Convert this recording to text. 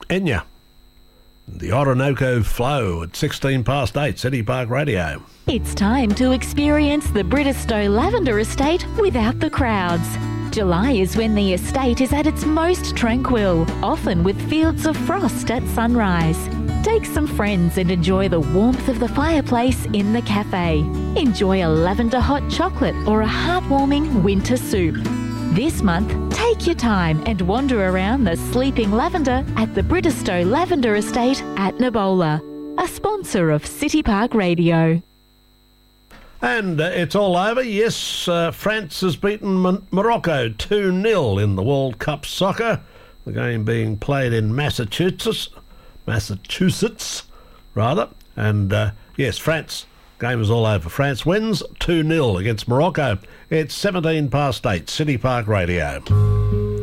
Enya. The Orinoco Flow at 16 past 8, City Park Radio. It's time to experience the Bridistow Lavender Estate without the crowds. July is when the estate is at its most tranquil, often with fields of frost at sunrise. Take some friends and enjoy the warmth of the fireplace in the cafe. Enjoy a lavender hot chocolate or a heartwarming winter soup. This month, take your time and wander around the sleeping lavender at the Bridistow Lavender Estate at Nabola, a sponsor of City Park Radio. And it's all over. Yes, France has beaten Morocco 2-0 in the World Cup soccer. The game being played in Massachusetts, and yes, France. Game is all over. France wins 2-0 against Morocco. It's 17 past 8, City Park Radio.